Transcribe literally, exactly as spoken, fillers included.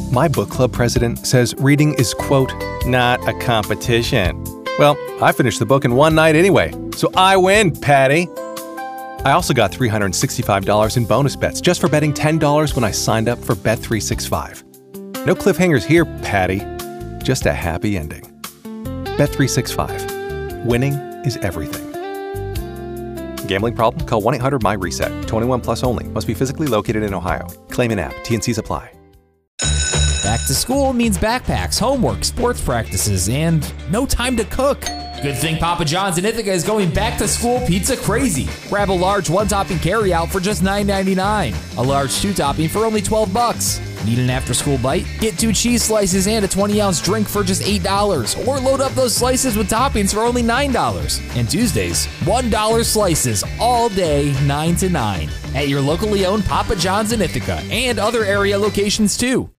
My book club president says reading is, quote, not a competition. Well, I finished the book in one night anyway, so I win, Patty. I also got three hundred sixty-five dollars in bonus bets just for betting ten dollars when I signed up for Bet three sixty-five. No cliffhangers here, Patty. Just a happy ending. Bet three sixty-five. Winning is everything. Gambling problem? Call one eight hundred my reset. twenty-one plus only. Must be physically located in Ohio. Claim in app. T N Cs apply. Back to school means backpacks, homework, sports practices, and no time to cook. Good thing Papa John's in Ithaca is going back to school pizza crazy. Grab a large one-topping carry-out for just nine ninety-nine. A large two-topping for only twelve bucks. Need an after-school bite? Get two cheese slices and a twenty-ounce drink for just eight dollars. Or load up those slices with toppings for only nine dollars. And Tuesdays, one dollar slices all day, nine to nine. At your locally owned Papa John's in Ithaca and other area locations too.